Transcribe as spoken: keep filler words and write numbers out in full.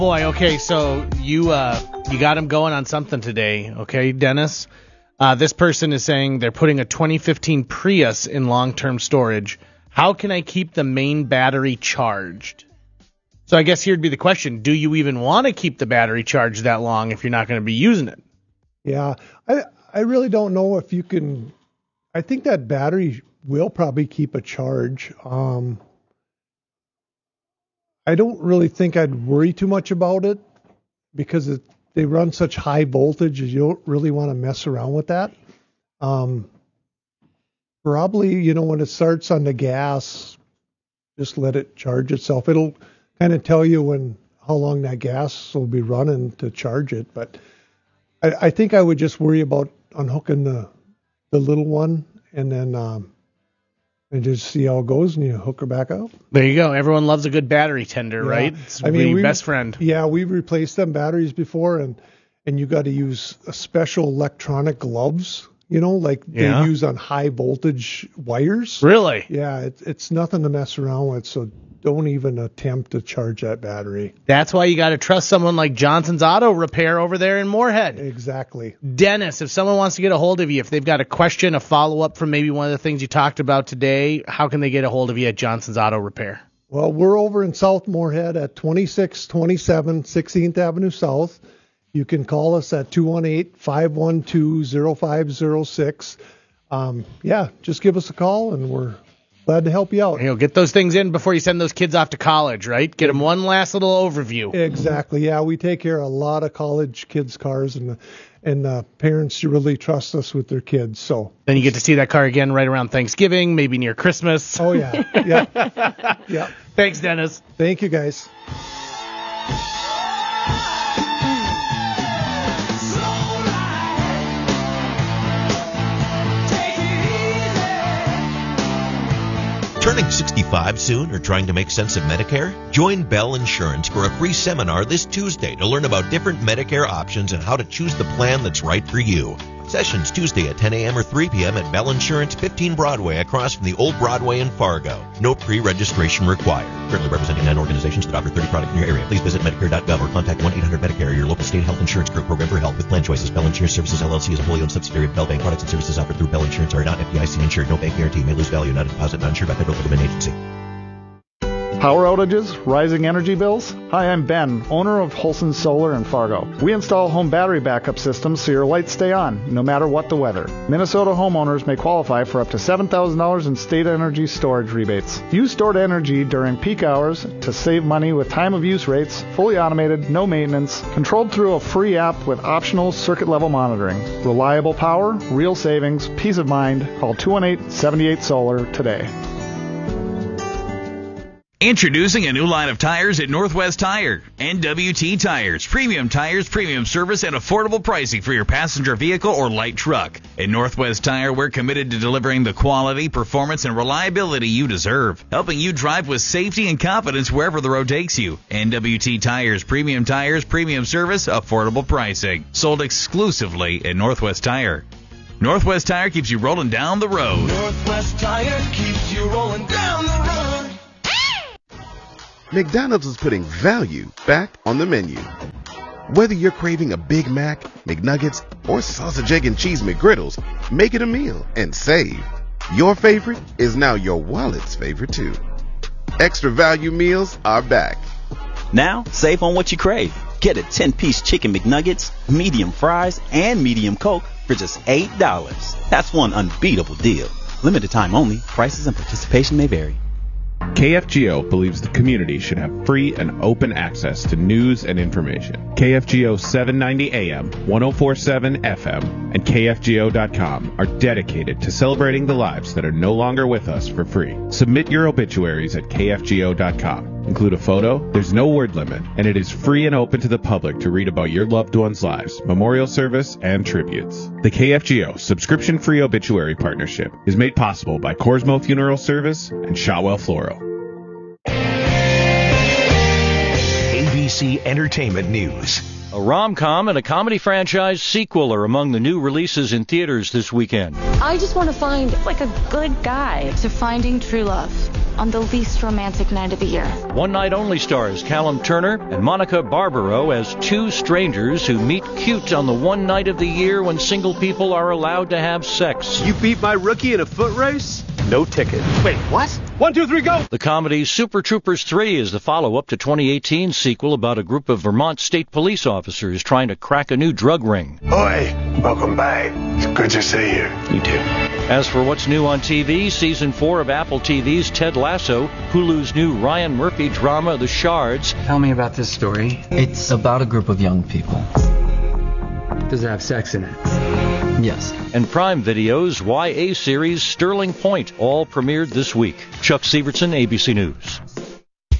Boy, okay, so you uh, you got him going on something today, okay, Dennis? Uh, this person is saying they're putting a twenty fifteen Prius in long-term storage. How can I keep the main battery charged? So I guess here'd be the question, do you even want to keep the battery charged that long if you're not going to be using it? Yeah, I I really don't know if you can. I think that battery will probably keep a charge. Um, I don't really think I'd worry too much about it because it, they run such high voltage. You don't really want to mess around with that. Um, probably, you know, when it starts on the gas, just let it charge itself. It'll kind of tell you when how long that gas will be running to charge it. But I, I think I would just worry about unhooking the the little one and then um, and just see how it goes, and you hook her back up. There you go. Everyone loves a good battery tender, yeah. right? It's I mean, the best friend. Yeah, we've replaced them batteries before, and and you got to use a special electronic gloves, you know, like yeah. they use on high voltage wires. Really? Yeah, it, it's nothing to mess around with, so don't even attempt to charge that battery. That's why you got to trust someone like Johnson's Auto Repair over there in Moorhead. Exactly. Dennis, if someone wants to get a hold of you, if they've got a question, a follow-up from maybe one of the things you talked about today, how can they get a hold of you at Johnson's Auto Repair? Well, we're over in South Moorhead at twenty-six twenty-seven sixteenth Avenue South. You can call us at two one eight, five one two, zero five zero six. Um, yeah, just give us a call, and we're glad to help you out. You know, get those things in before you send those kids off to college, right? Get them one last little overview. Exactly. Yeah, we take care of a lot of college kids' cars, and and uh, parents really trust us with their kids. So then you get to see that car again right around Thanksgiving, maybe near Christmas. Oh yeah, yeah, yeah. Thanks, Dennis. Thank you, guys. Turning sixty-five soon or trying to make sense of Medicare? Join Bell Insurance for a free seminar this Tuesday to learn about different Medicare options and how to choose the plan that's right for you. Sessions Tuesday at ten a.m. or three p.m. at Bell Insurance, fifteen Broadway, across from the old Broadway in Fargo. No pre-registration required. Currently representing nine organizations that offer thirty products in your area. Please visit Medicare dot gov or contact one eight hundred Medicare, your local state health insurance group program for help with plan choices. Bell Insurance Services, L L C is a wholly owned subsidiary of Bell Bank. Products and services offered through Bell Insurance are not F D I C insured. No bank guarantee. May lose value. Not a deposit. Not insured by federal government agency. Power outages, rising energy bills? Hi, I'm Ben, owner of Holson Solar in Fargo. We install home battery backup systems so your lights stay on, no matter what the weather. Minnesota homeowners may qualify for up to seven thousand dollars in state energy storage rebates. Use stored energy during peak hours to save money with time of use rates, fully automated, no maintenance, controlled through a free app with optional circuit level monitoring. Reliable power, real savings, peace of mind. Call two one eight, seven eight, solar today. Introducing a new line of tires at Northwest Tire. N W T Tires. Premium tires, premium service, and affordable pricing for your passenger vehicle or light truck. At Northwest Tire, we're committed to delivering the quality, performance, and reliability you deserve, helping you drive with safety and confidence wherever the road takes you. N W T Tires. Premium tires, premium service, affordable pricing. Sold exclusively at Northwest Tire. Northwest Tire keeps you rolling down the road. Northwest Tire keeps you rolling down the road. McDonald's is putting value back on the menu. Whether you're craving a Big Mac, McNuggets, or sausage, egg, and cheese McGriddles, make it a meal and save. Your favorite is now your wallet's favorite too. Extra value meals are back. Now, save on what you crave. Get a ten-piece chicken McNuggets, medium fries, and medium Coke for just eight dollars. That's one unbeatable deal. Limited time only. Prices and participation may vary. K F G O believes the community should have free and open access to news and information. K F G O seven ninety A M, ten forty-seven F M, and K F G O dot com are dedicated to celebrating the lives that are no longer with us for free. Submit your obituaries at K F G O dot com. Include a photo, there's no word limit, and it is free and open to the public to read about your loved ones' lives, memorial service, and tributes. The K F G O subscription-free obituary partnership is made possible by Corsmo Funeral Service and Shotwell Floral. A B C Entertainment News. A rom-com and a comedy franchise sequel are among the new releases in theaters this weekend. I just want to find, like, a good guide to finding true love. on the least romantic night of the year. One Night Only stars Callum Turner and Monica Barbaro as two strangers who meet cute on the one night of the year when single people are allowed to have sex. You beat my rookie in a foot race? No ticket. Wait, what? One, two, three, go! The comedy Super Troopers three is the follow-up to twenty eighteen's sequel about a group of Vermont state police officers trying to crack a new drug ring. Oi, welcome back. It's good to see you. You too. As for what's new on T V, Season four of Apple T V's Ted Lasso, Hulu's new Ryan Murphy drama The Shards. Tell me about this story. It's about a group of young people. Does it have sex in it? Yes. And Prime Video's Y A series Sterling Point, all premiered this week. Chuck Sievertson, A B C News.